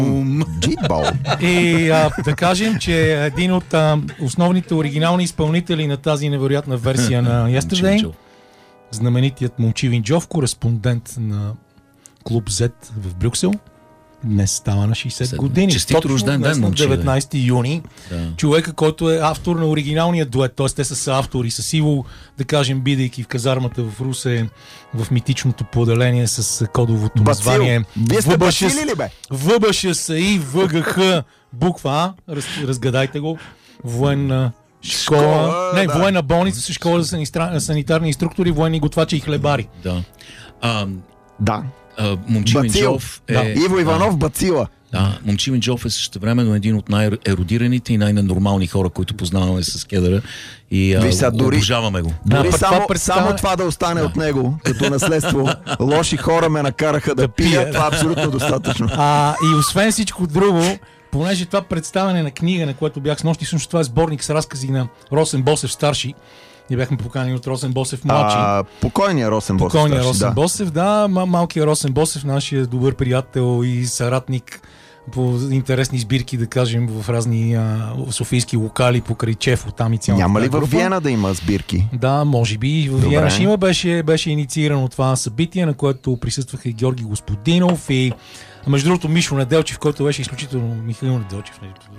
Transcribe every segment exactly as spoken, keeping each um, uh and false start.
Джитбол. И а, да кажем, че един от а, основните оригинални изпълнители на тази невероятна версия на Yesterday, знаменитият Момчил Инджов, кореспондент на Клуб Z в Брюксел, днес става на шейсет години. Честит рожден ден, на деветнайсети юни. Да. Човека, който е автор на оригиналния дует, т.е. те са автори с Иво, да кажем, бидейки в казармата в Русе, в митичното поделение с кодовото название Вие сте бацили ли, бе? ВБШСИ ВГХ буква А, раз, разгадайте го, военна школа, школа не, да. Военна болница с школа за санитарни инструктори, военни готвачи и хлебари. Да. А, да. А, Момчил Инджов е... Да. Иво Иванов, да. Бацила. Да, Момчил Инджов е същевременно един от най-еродираните и най-ненормални хора, които познаваме с кедъра и а, дори, обожаваме го. Дори да, само, това само това да остане да. От него, като наследство. Лоши хора ме накараха да, да пия. Това е абсолютно достатъчно. А, и освен всичко друго, понеже това представяне на книга, на което бях с нощи, всъщност това е сборник с разкази на Росен Босев старши. Ние бяхме поканени от Росен Босев младши. А, покойния Росен Босев. Покойния Росен да. Босев, да. Малкият Росен Босев, нашия добър приятел и съратник по интересни сбирки, да кажем, в разни а, софийски локали, покрай Чефо, там и цялата. Няма ли в Виена да има сбирки? Да, може би. В Виена ще има. Беше, беше инициирано това събитие, на което присъстваха и Георги Господинов и между другото Мишо Неделчев, който беше изключително Михаил Неделчев,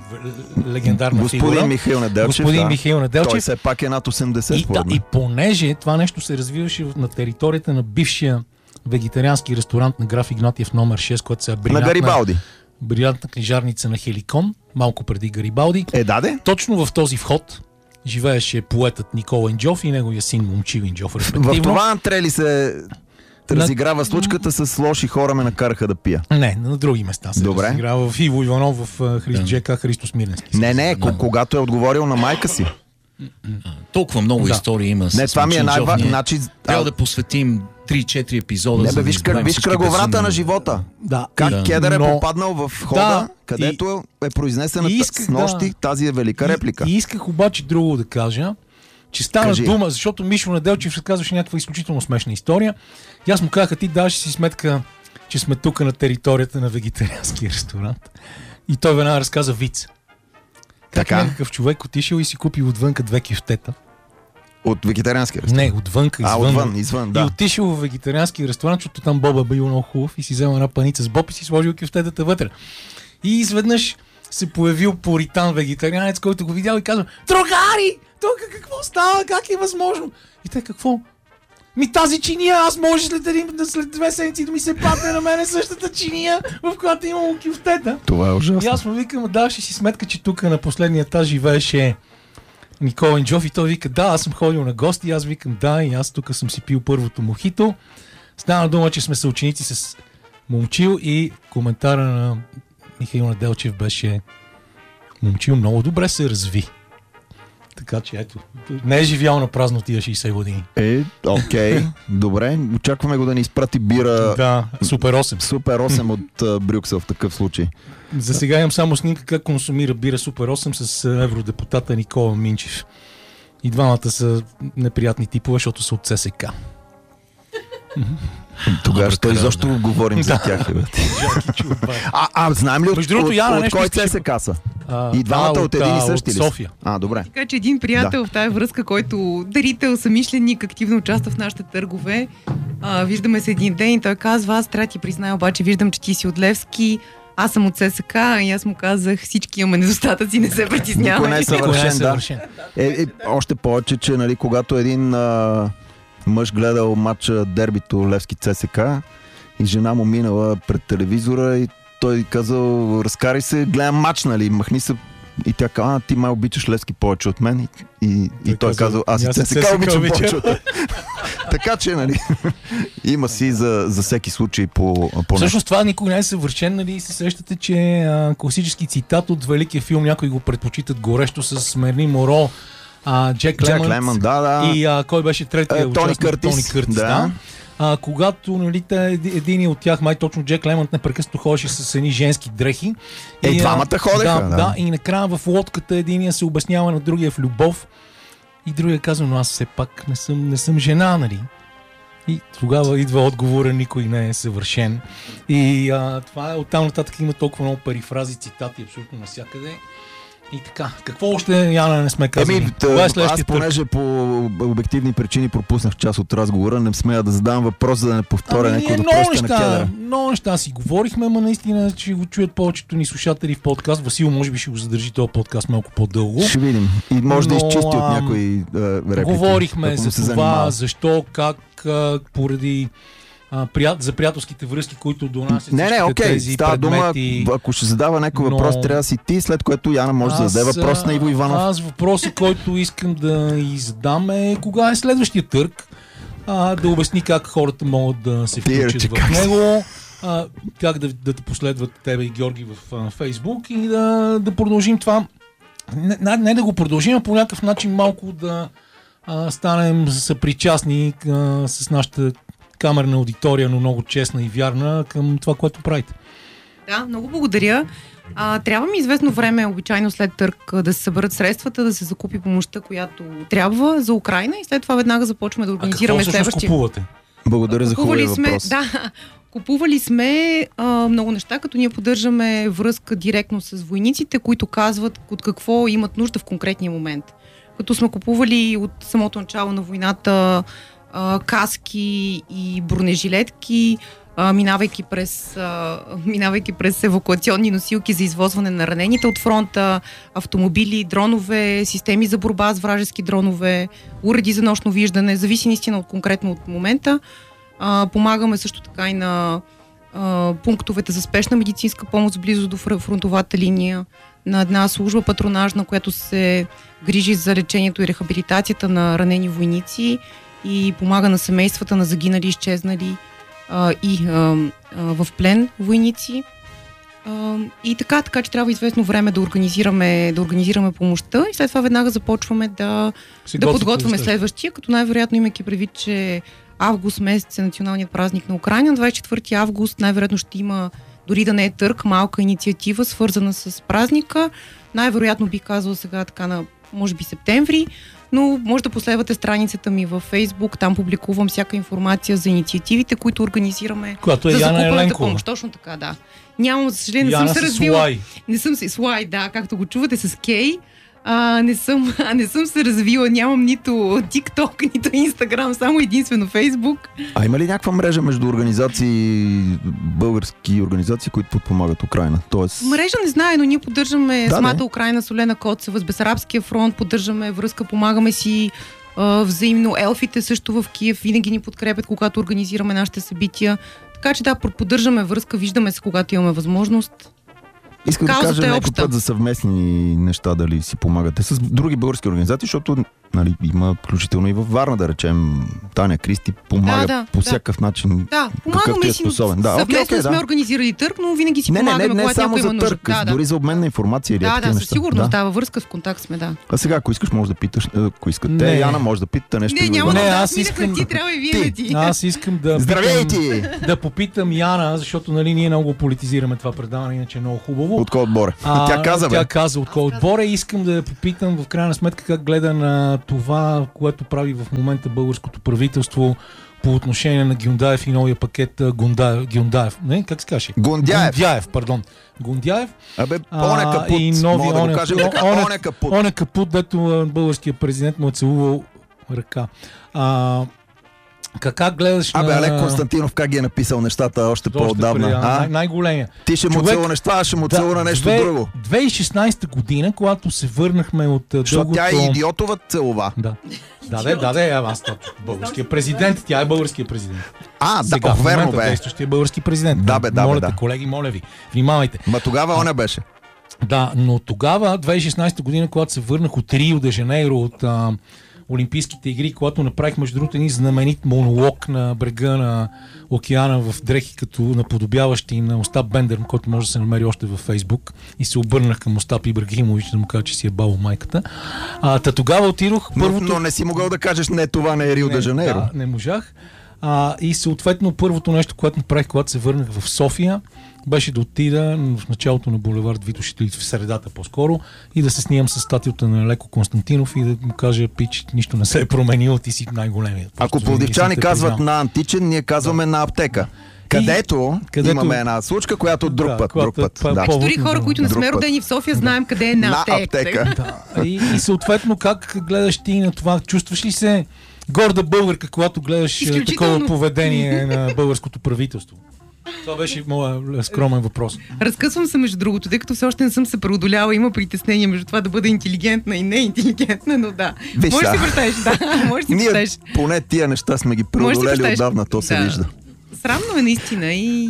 легендарна Господин фигура. Михаил Неделчев. Господин да. Михаил Неделчев. Той все пак е над осемдесет. И, да, и понеже това нещо се развиваше на територията на бившия вегетариански ресторант на граф Игнатиев номер шест, който се е брилянтна, на Гарибалди. брилянтна книжарница на Хеликон, малко преди Гарибалди. Е, даде? Точно в този вход живееше поетът Никола Инджов и неговия син Момчил Инджов. В това антрели се разиграва случката с лоши хора ме накараха да пия. Не, на други места се Добре. разиграва. В Иво Иванов, в Христ Джека, Христо Смирненски. Не, не, да. Когато е отговорил на майка си. Толкова много да. Истории има. Не, това ми е най-важно. Значи... Трябва да посветим три-четири епизода. Не, бе, виж, да виж кръговрата безумно на живота. Да. Как да. кедър е Но... попаднал в хода, да. Където и... е произнесена исках, с нощи да. Тази е велика реплика. И, и исках обаче друго да кажа, че стана Кажи. Дума, защото Мишо Неделчев разказваше някаква изключително смешна история. И аз му казах, ти даваш си сметка, че сме тук на територията на вегетариански ресторант. И той веднага разказа виц. Как така? Някакъв човек отишъл и си купил отвънка две кюфтета. От вегетариански ресторант? Не, отвънка, извън. А, отвън, извън, да. И отишъл в вегетариански ресторант, защото там Боба бил много хубав и си взел една паница с боб и си сложил кюфтетата вътре. И изведнъж се появил поритан вегетарианец, който го видял и казва: "Другари! Тук какво става? Как е възможно?" И те какво? Ми тази чиния, аз може след, един, след две седмици да ми се падне на мене същата чиния, в която имам кюфтета. Това е ужасно. И аз му викам, даваш си сметка, че тук на последния етаж живееше Никола Инджов и той вика: "Да, аз съм ходил на гости", и аз викам: "Да, и аз тук съм си пил първото мохито." Стана дума, че сме съученици с Момчил и коментара на Михаил Неделчев беше: "Момчил много добре се разви." Така че ето, не е живял на празно тия шейсет години. Е, окей, okay, добре. Очакваме го да ни изпрати бира. Да, Супер осем. Супер осем от uh, Брюксел в такъв случай. За сега имам само снимка как консумира бира Супер осем с евродепутата Никола Минчев. И двамата са неприятни типове, защото са от ЦСК. Тогава ще изобщо да. Говорим за тях. а, а, знаем ли от, другото, от, Яна, от, от кой ще... ЦСК са? А, и двамата а, от един и същи от ли? София. А, добре. Така че един приятел да. В тази връзка, който дарител, съмишленик, активно участва в нашите търгове. А, виждаме се един ден и той казва: "Аз трябва ти призная, обаче виждам, че ти си от Левски, аз съм от ЦСК", и аз му казах: "Всички имаме недостатъци, не се притеснявай." Никой не е съвършен, да. Е, е, още повече, че нали, когато един а, мъж гледал матча дербито Левски ЦСК и жена му минала пред телевизора и той казал: "Разкарай се, гледам матч, нали, махни се." И тя казва: "А, ти май обичаш Левски повече от мен." И, и, и той казал: "Аз и ЦСКА обичам повече от мен." Така че, нали, има си за, за всеки случай по, по Всъщност това никой не е съвършен, нали, се сещате, че а, класически цитат от великия филм, някои го предпочитат горещо, с Мерни Моро, а, Джек Лемън, Лемън да, да. и а, кой беше третия е, Тони Къртис, Тони Къртис да. Да. А, когато, нали, един от тях, май точно Джек Лемънт, непрекъснато ходеше с едни женски дрехи. Е, и двамата ходеха. Да, да. да, и накрая в лодката единия се обяснява на другия в любов и другия казва: "Но аз все пак не съм, не съм жена, нали?" И тогава идва отговора, никой не е съвършен. И а, това е оттам нататък има толкова много перифрази, цитати, абсолютно навсякъде. И така, какво още, Яна, не сме казали? Еми, Това е аз понеже търк. по обективни причини пропуснах част от разговора, не смея да задам въпрос, за да не повторя ами, някой много въпрос на неща, кедъра. много неща си говорихме, ама наистина ще го чуят повечето ни слушатели в подкаст. Васил може би ще го задържи този подкаст малко по-дълго. Ще видим. И може Но, да изчисти от ам, някои а, реплики. Говорихме за това, занимава. защо, как, а, поради а, прият, за приятелските връзки, които донасят Не, не, всичките окей, тези става предмети. дума, ако ще задава някой но... въпрос, трябва да си ти, след което Яна може да зададе въпрос на Иво Иванов. Аз въпроса, който искам да издам е кога е следващия търг, а, да обясни как хората могат да се включат в него, а, как да, да те последват тебе и Георги в а, Фейсбук и да, да продължим това. Не, не да го продължим, а по някакъв начин малко да а, станем съпричастни а, с нашата камерна аудитория, но много честна и вярна към това, което правите. Да, много благодаря. А, трябва ми известно време, обичайно след търг, да се съберат средствата, да се закупи помощта, която трябва за Украйна и след това веднага започваме да организираме следващия. А какво всъщност купувате? Благодаря за хубавия въпрос. Да, купували сме а, много неща, като ние поддържаме връзка директно с войниците, които казват от какво имат нужда в конкретния момент. Като сме купували от самото начало на войната а, каски и бронежилетки, а, минавайки през, а, минавайки през евакуационни носилки за извозване на ранените от фронта, автомобили, дронове, системи за борба с вражески дронове, уреди за нощно виждане, зависи наистина от конкретно от момента. А, помагаме също така и на а, пунктовете за спешна медицинска помощ близо до фронтовата линия, на една служба патронажна, която се грижи за лечението и рехабилитацията на ранени войници и помага на семействата на загинали, изчезнали а, и а, а, в плен войници. А, и така, така че трябва известно време да организираме, да организираме помощта и след това веднага започваме да, да подготвяме следващия, като най-вероятно имайки предвид, че август месец е националният празник на Украйна. двадесет и четвърти август най-вероятно ще има, дори да не е търг, малка инициатива, свързана с празника. Най-вероятно бих казала сега така на, може би, септември, но може да последвате страницата ми във Фейсбук. Там публикувам всяка информация за инициативите, които организираме. Която е за Яна закупването Еленкова. помощ. Точно така, да. Нямам, за съжаление, не Яна съм се с развила. Слай. Не съм се Слай, да, както го чувате с Кей. А, не, съм, а, не съм се развила, нямам нито TikTok, нито Instagram, само единствено Facebook. А има ли някаква мрежа между организации, български организации, които подпомагат Украйна? Тоест... Мрежа не знае, но ние поддържаме да, самата не. Украйна, Солена Коцева, с Бесарабския фронт, поддържаме връзка, помагаме си а, взаимно. Елфите също в Киев винаги ни подкрепят, когато организираме нашите събития. Така че да, поддържаме връзка, виждаме се, когато имаме възможност. Искам да кажа е някой обща. път за съвместни неща, дали си помагате с други български организации, защото нали, има включително и във Варна, да речем, Таня Кристи помага Да, да, по да. всякакъв начин. Да, какъвто помагаме е си. способен. Да, Съвместно окей, окей, сме да. организирали търг, но винаги си Не, не, помагаме, не, не когато само някой за има нужда. търг, Да, дори да. за обмен на информация или Да, такива да, със неща. сигурност, Да. да, във връзка, в контакт сме, да. А сега, ако искаш, може да питаш, ако искате. Не. Яна може да питате нещо. Не, Иво няма Иванов. Не, да аз аз искам... искам- ти, трябва и вие Ти. да ти. Аз искам да Здравей питам, ти! да попитам Яна, защото нали, ние много политизираме това предаване, иначе е много хубаво. От кой отбор? А, Тя каза, бе. Тя каза от кой отбор е. Искам да я попитам в крайна сметка как гледа на това, което прави в момента българското правителство по отношение на Гюндаев и новия пакет Гундаев, Гюндаев. Не, как се каже? Гондяев. Гондяев, пардон. Гондяев. Абе, А, оня капут. и нови, Мога да оня, го кажем оня, така, оня, оня капут. оня капут, дето а, българският президент му е целувал ръка. А, как, как гледаш Абе, на... Олег Константинов как ги е написал нещата още Още по-отдавна? преди, А? най- най-големия. Ти ще му Човек- целува неща, аз ще му целува нещо две- друго. две хиляди и шестнадесета година, когато се върнахме от а, Защото дългото... тя е идиотова целова. Да. Да, да, да, да, аз българския президент, тя е българския президент. А, Сега, да, в верно момента бе. действащия български президент. Да, бе, да, бе, моля да. те, колеги, моля ви, внимавайте. Ма тогава оня беше. Да, но тогава, две хиляди и шестнадесета година, когато се върнах от Рио де Жанейро, от а, Олимпийските игри, когато направих между другото един знаменит монолог на брега на океана в дрехи, като наподобяващи на Остап Бендер, който може да се намери още във Фейсбук, и се обърнах към Остап Ибрагимович да му кажа, че си е баво майката. А, та тогава отидох Но, първото... но не си могъл да кажеш, не, това не е Рио де Жанейро. Да, не можах. А, и съответно първото нещо, което направих, когато се върнах в София, беше да отида в началото на булевард Витош, в средата по-скоро, и да се снимам с статията на Леко Константинов и да му кажа: пич, нищо не се е променило, ти си най-големия. Ако пловдивчани казват на античен, ние казваме да. на аптека. Където, където имаме една случка, която друг да, път. Друг път. Да. Да. Дори хора, които не сме родени в София, знаем къде е на аптека. На аптека. Да. И, и съответно, как гледаш ти на това? Чувстваш ли се горда българка, когато гледаш такова поведение на българското правителство? Това беше моят скромен въпрос. Разкъсвам се, между другото, тъй като все още не съм се преодоляла, има притеснение между това да бъда интелигентна и неинтелигентна, но да. Виж, може да си представиш, да. Може да си представиш. Ние поне тия неща сме ги преодолели отдавна, то се да. вижда. Срамно е наистина и...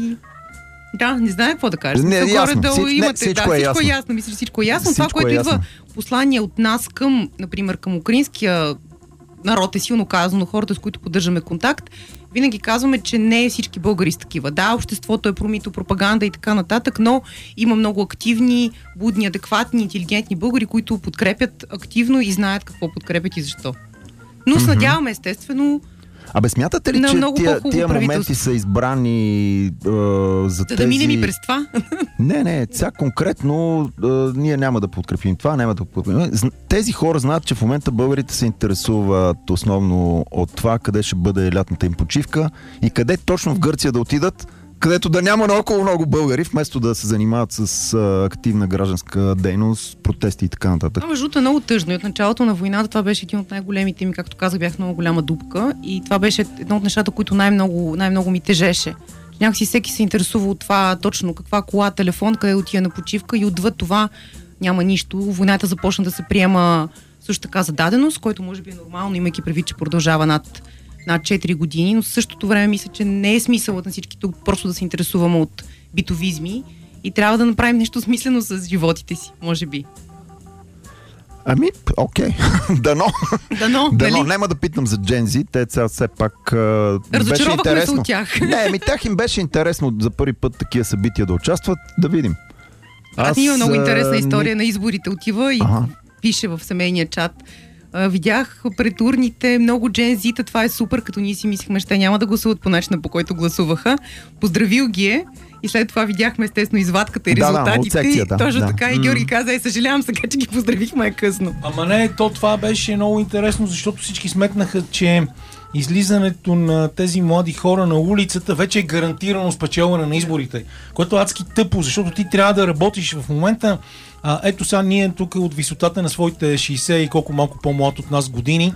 Да, не знае какво да кажа. Не, Мисля, ясно. Всичко, имате, всичко, да, е всичко ясно. е ясно. Мисля, всичко е ясно. Всичко това, което е идва послание от нас към, например, към украинския народ е силно казано, хората, с които поддържаме контакт, винаги казваме, че не всички българи са такива. Да, обществото е промито, пропаганда и така нататък, но има много активни, будни, адекватни, интелигентни българи, които подкрепят активно и знаят какво подкрепят и защо. Но се надяваме, естествено, Абе, смятате ли, че тия, тия моменти са избрани е, за, за тези... да минем и през това? Не, не, сега конкретно е, ние няма да подкрепим това, няма да подкрепим. Тези хора знаят, че в момента българите се интересуват основно от това, къде ще бъде лятната им почивка и къде точно в Гърция да отидат, където да няма наоколо много българи, вместо да се занимават с а, активна гражданска дейност, протести и така нататък. Между другото е много тъжно. И от началото на войната това беше един от най-големите ми, както казах, бях много голяма дупка и това беше едно от нещата, които най-много, най-много ми тежеше. Някакси всеки се интересува от това точно каква кола, телефон, къде отива на почивка и отвъд това няма нищо. Войната започна да се приема също така за даденост, който може би е нормално, имайки предвид, че продължава над над четири години, но в същото време мисля, че не е смисълът на всички тук просто да се интересуваме от битовизми и трябва да направим нещо смислено с животите си, може би. Ами, окей. Okay. Дано. Дано, Дано. нали? Няма да питам за Джензи. Те сега все пак uh, разочаровахме се от тях. Не, ми тях им беше интересно за първи път такива събития да участват. Да видим. Аз има много интересна история не... на изборите. Отива и ага. пише в семейния чат. Uh, видях пред урните много джензита, това е супер, като ние си мислихме, че те няма да гласуват по начина, по който гласуваха. Поздравил ги е и след това видяхме естествено извадката и резултатите. Да, да, секцията, точно да. така и Георги каза: е, съжалявам сега, че ги поздравихме, е късно. Ама не, то това беше много интересно, защото всички сметнаха, че излизането на тези млади хора на улицата вече е гарантирано спечелване на изборите, което е адски тъпо, защото ти трябва да работиш в момента. А, ето сега ние тук от висотата на своите шейсет и колко малко по-млад от нас години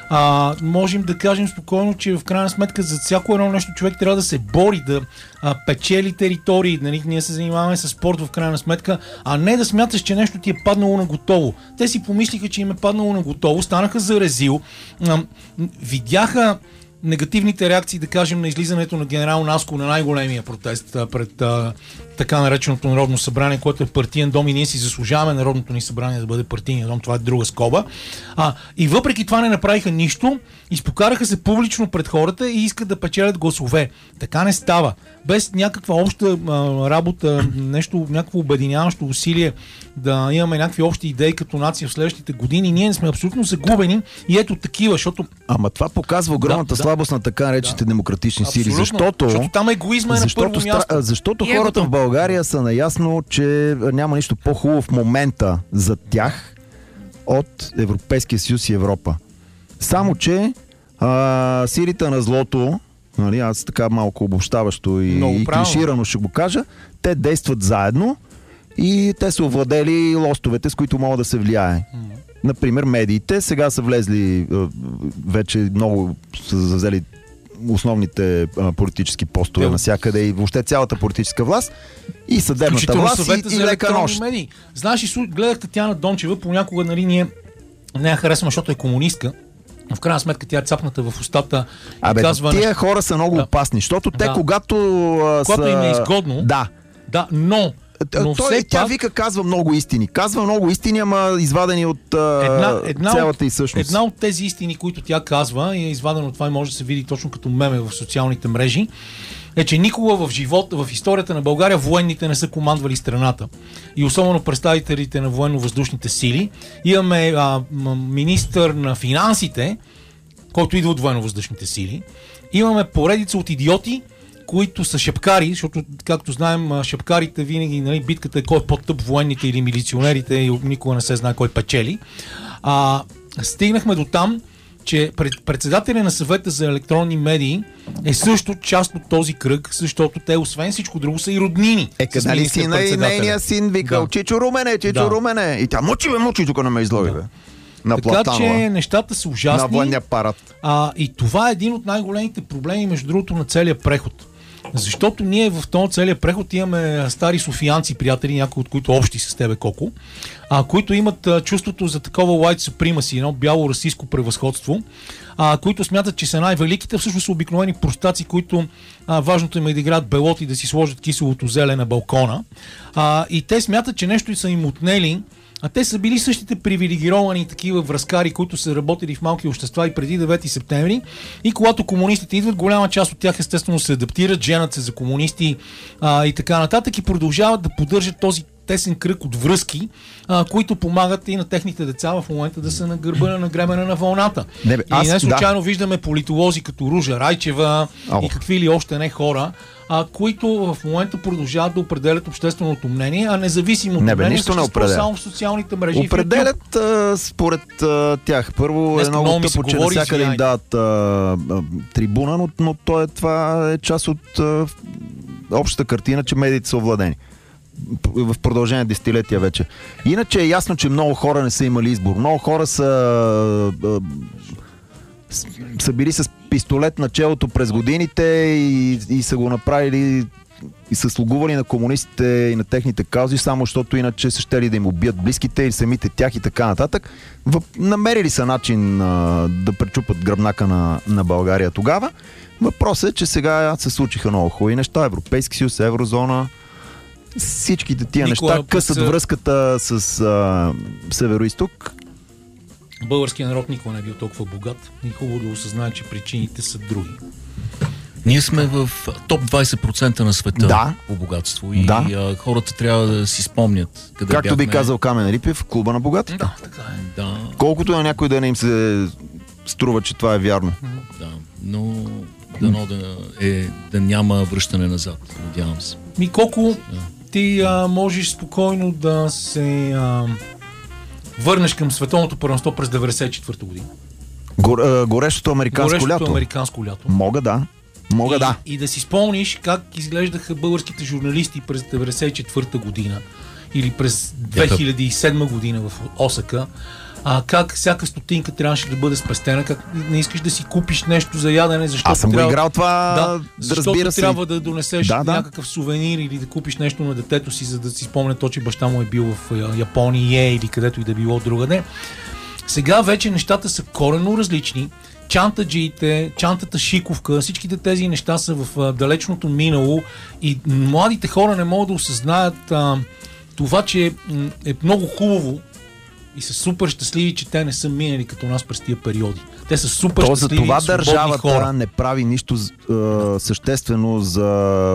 а, можем да кажем спокойно, че в крайна сметка за всяко едно нещо човек трябва да се бори, да а, печели територии. Нали? Ние се занимаваме с спорт в крайна сметка, а не да смяташ, че нещо ти е паднало на готово. Те си помислиха, че им е паднало на готово, станаха за резил, а, видяха негативните реакции, да кажем, на излизането на генерал Наско на най-големия протест а, пред а, така нареченото Народно събрание, което е партиен дом и ние си заслужаваме Народното ни събрание да бъде партийен дом, това е друга скоба. А, и въпреки това не направиха нищо, изпокараха се публично пред хората и искат да печелят гласове. Така не става. Без някаква обща а, работа, нещо, някакво обединяващо усилие да имаме някакви общи идеи като нация в следващите години, ние не сме абсолютно загубени и ето такива, защото... Ама това показва огромната да, слабост да, на така наречените да, демократични сили, защото... Защото там егоизма е на първо място. Защото и хората в България са наясно, че няма нищо по-хубаво в момента за тях от Европейския съюз и Европа. Само, че а, силите на злото, нали, аз така малко обобщаващо и, и клиширано ще го кажа, те действат заедно и те са овладели лостовете, с които могат да се влияе. Mm. Например, медиите сега са влезли, вече много са завзели основните а, политически постове yeah. навсякъде и въобще цялата политическа власт и съдебната власт и, и лека нощ. Знаеш, гледах Татяна Дончева, понякога нали, ние не я харесваме, защото е комунистка. В крайна сметка тя е цапната в устата. Абе, казва, тия нещо... хора са много да. опасни, защото те да. когато а, когато са... им е изгодно, да. Да, но Но Той, все тя пак... вика, казва много истини. Казва много истини, ама извадени от а, една, една цялата от, и същност. Една от тези истини, които тя казва, и е извадено от това и може да се види точно като меме в социалните мрежи, е, че никога в живота, в историята на България военните не са командвали страната. И особено представителите на военно-въздушните сили. Имаме а, министър на финансите, който идва от военно-въздушните сили. Имаме поредица от идиоти, които са шепкари, защото, както знаем, шепкарите винаги, нали, битката е кой е по-тъп, военните или милиционерите, и никога не се знае кой печели. А, стигнахме до там, че председателя на съвета за електронни медии е също част от този кръг, защото те, освен всичко друго, са и роднини. Е, къде ли сина и нейния син викал, да. Чичо Румене, Чичо да. Румене. И тя мучи бе, мучи, тук не ме излови бе. На така Платанова. Че нещата са ужасни. На военния парад. А, и това е един от най-големите проблеми, между другото, на целия преход. Защото ние в този целия преход имаме стари софиянци, приятели, някои от които общи с тебе, Коко, а, които имат а, чувството за такова white supremacy, едно бяло расистско превъзходство, а, които смятат, че са най-великите, всъщност са обикновени простаци, които а, важното им е да играят белоти, да си сложат киселото зеле на балкона. А, и те смятат, че нещо са им отнели. А те са били същите привилегировани такива връзкари, които са работили в малки общества и преди девети септември. И когато комунистите идват, голяма част от тях естествено се адаптират, женят се за комунисти а, и така нататък и продължават да поддържат този тесен кръг от връзки, а, които помагат и на техните деца в момента да са на гърба на гребена на вълната. Не, бе, аз, и не случайно да. виждаме политолози като Ружа Райчева О. и какви ли още не хора, а, които в момента продължават да определят общественото мнение, а независимо от мнение, съществува само в социалните мрежи. Определят а, според а, тях. Първо е много тъпо, че навсякъде им дават а, а, трибуна, но, но то е, това е част от а, общата картина, че медиите са овладени. В продължение десетилетия вече. Иначе е ясно, че много хора не са имали избор. Много хора са а, са били с пистолет на челото през годините и, и са го направили и са слугували на комунистите и на техните каузи, само защото иначе са щели да им убият близките или самите тях и така нататък. Въп, намерили са начин а, да пречупат гръбнака на, на България тогава. Въпросът е, че сега се случиха много хубави неща. Европейски съюз, еврозона, всичките тия Никола, неща късат с... връзката с а, Северо-Изток. Българският народ никога не е бил толкова богат и хубаво да осъзнае, че причините са други. Ние сме в топ двайсет процента на света да. по богатство и да. а, хората трябва да си спомнят къде Както бяхме. би казал Камен Рипев, клуба на богатите. Да, така е. Да. Колкото на някой да не им се струва, че това е вярно. Да, но дано да, е, да няма връщане назад, надявам се. Ми колко да. ти а, можеш спокойно да се а, върнеш към световното първенство през деветдесет и четвърта година. Гор, а, горещото американско горещото лято. американско лято. Мога да. Мога и, да. И да си спомниш как изглеждаха българските журналисти през деветдесет и четвърта година или през две хиляди и седма година в Осака. А как всяка стотинка трябваше да бъде спестена, как не искаш да си купиш нещо за ядене, защото Аз съм трябва, го играл това, да, защото разбира се. трябва да донесеш да, да. някакъв сувенир или да купиш нещо на детето си, за да си спомня то, че баща му е бил в Япония или където и да било другаде. Сега вече нещата са коренно различни. Чантаджиите, чантата шиковка, всичките тези неща са в а, далечното минало и младите хора не могат да осъзнаят а, това, че м, е много хубаво и са супер щастливи, че те не са минали като нас през тия периоди. Те са супер То щастливи, за това свободни държавата хора. не прави нищо е, съществено за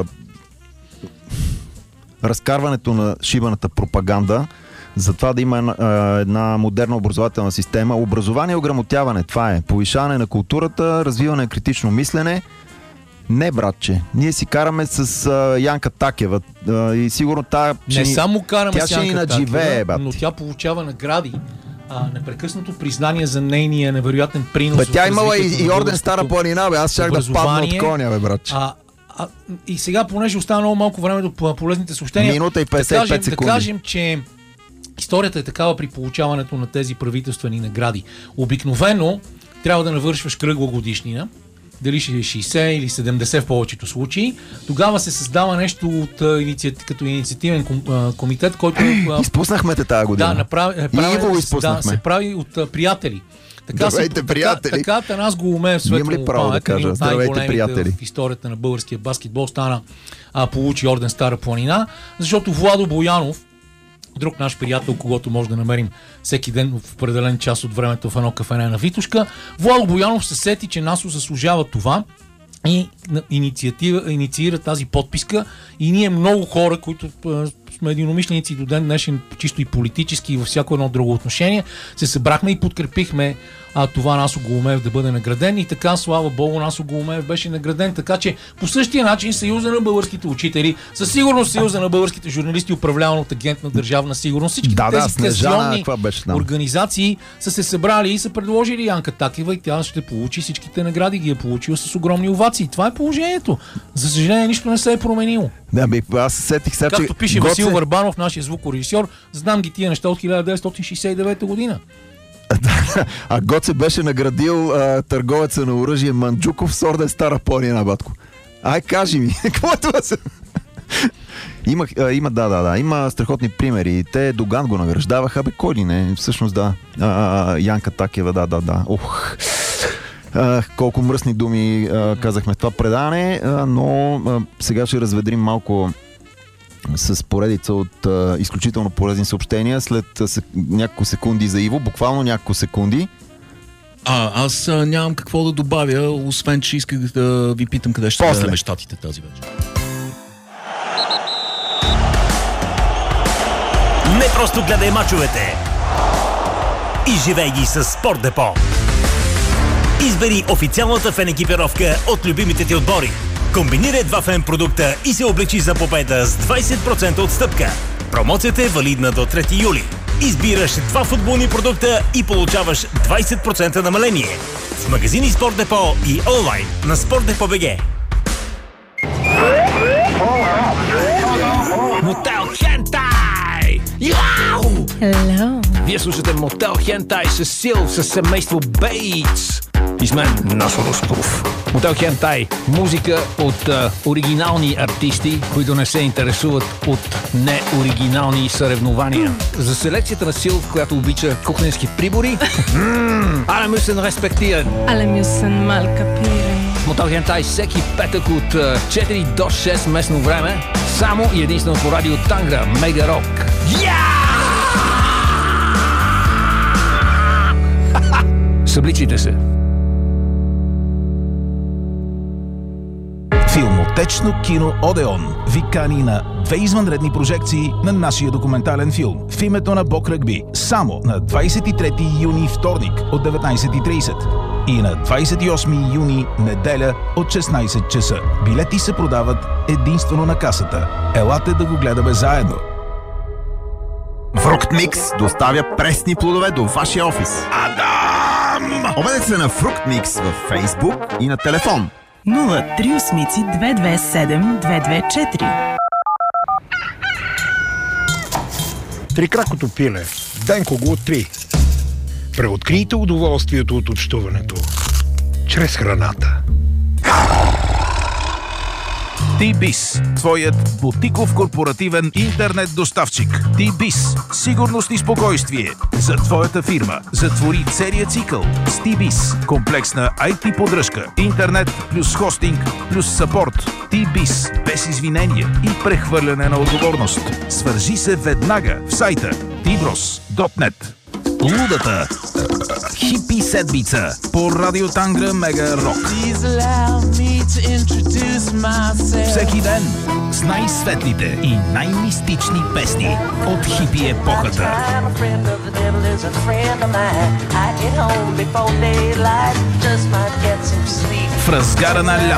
разкарването на шибаната пропаганда, за това да има една, една модерна образователна система. Образование и ограмотяване, това е. Повишаване на културата, развиване на критично мислене. Не, братче. Ние си караме с а, Янка Такева а, и сигурно тая... Не ни, само караме тя с Янка ще ни надживее, Такева, но тя получава награди. А, непрекъснато признание за нейния невероятен принос. Бе, тя имала и, и орден Стара планина, бе. Аз щях да падна от коня, бе, братче. А, а, и сега, понеже остана много малко време до полезните съобщения, минута и петдесет и пет да кажем, секунди. Да кажем, че историята е такава при получаването на тези правителствени награди. Обикновено трябва да навършваш кръгла годишнина, дали ще е шейсет или седемдесет в повечето случаи. Тогава се създава нещо от, а, инициати... като инициативен ком, а, комитет, който... А, изпуснахме те тази година. Да, направи, и прави, го изпуснахме. Да, се прави от а, приятели. Така Здравейте, се, приятели! Така, така Атанас Голумев, светло му памет, да един от най-големите в историята на българския баскетбол, стана, а, получи орден Стара планина, защото Владо Боянов, друг наш приятел, когото може да намерим всеки ден в определен час от времето в едно кафене на Витушка, Владо Боянов се сети, че НАСО заслужава това и инициатива, инициира тази подписка и ние много хора, които сме единомишленици до ден днешен, чисто и политически и във всяко едно друго отношение, се събрахме и подкрепихме а, това Насо Голомеев да бъде награден и така, слава Богу, Насо Голомеев беше награден. Така че по същия начин Съюза на българските учители, със сигурност Съюза на българските журналисти, управляван от агент на Държавна сигурност, всички да, тези да, стационни да, организации са се събрали и са предложили Янка Такева и тя ще получи всичките награди, ги е получила с огромни овации. Това е положението. За съжаление, нищо не се е променило. Да, бе, аз сетих сега, както че пише Гоце... Васил Върбанов, нашия звукорежисьор, знам ги тия неща от хиляда деветстотин шейсет и девета година. А Гоце беше наградил а, търговеца на оръжие Манджуков с орден Стара планина, батко. Ай, кажи ми, какво е това? Има, а, има, да, да, да, има страхотни примери. Те Доган го награждаваха, бе, кой ли не? Всъщност, да. А, а, Янка Такева, да, да, да. Ох. А, колко мръсни думи а, казахме в това предаване, а, но а, сега ще разведрим малко с поредица от а, изключително полезни съобщения след а, сек... няколко секунди за Иво, буквално няколко секунди. А, аз а, нямам какво да добавя, освен че исках да ви питам къде ще гледаме щатите тази вечер. Не просто гледай мачовете, изживей ги с Спорт Депо. Избери официалната фен екипировка от любимите ти отбори. Комбинирай два фен продукта и се облечи за победа с двайсет процента отстъпка. Промоцията е валидна до трети юли. Избираш два футболни продукта и получаваш двайсет процента намаление. В магазини Спорт Депо и онлайн на спортдепо.бг. Мотел Хентай! Яу! Hello. Вие слушате Мотел Хентай с Сил, с семейство Бейтс. И с мен Насо Роспов. Мотел Хентай. Музика от а, оригинални артисти, които не се интересуват от неоригинални съревнования. За селекцията на Сил, която обича кухненски прибори. Але мюсен респектиран. Alle müssen mal kapieren. Мотел Хентай всеки петък от а, четири до шест местно време. Само и единствено по радио Тангра. Мега Рок. Събличайте се. Филмотечно кино Одеон ви кани на две извънредни прожекции на нашия документален филм В името на Бог Ръгби само на двайсет и трети юни вторник от деветнайсет и трийсет и на двайсет и осми юни неделя от шестнайсет часа. Билети се продават единствено на касата. Елате да го гледаме заедно. Фруктмикс доставя пресни плодове до вашия офис. Адам! Обадете се на Фруктмикс във Фейсбук и на телефон нула три осмици две две седем две две четири. Трикракото пиле. Денко го три. Преоткрийте удоволствието от общуването чрез храната. Ти-Биз, твоят бутиков корпоративен интернет доставчик. Ти-Биз, сигурност и спокойствие за твоята фирма. Затвори целия цикъл с Ти-Биз. Комплексна ай ти поддръжка, интернет плюс хостинг плюс съпорт. Ти-Биз, без извинения и прехвърляне на отговорност. Свържи се веднага в сайта ти брос точка нет. Лудата хипи седмица по Радио Тангра Мега Рок. Всеки ден с най-светлите и най-мистични песни от хипи епохата. В разгара на лято